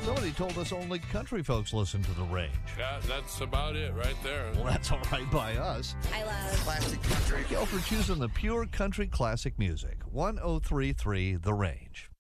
Somebody told us only country folks listen to The Range. Yeah, that's about it right there. Well, that's all right by us. I love Classic country. Go for choosing the pure country classic music. 1033 The Range.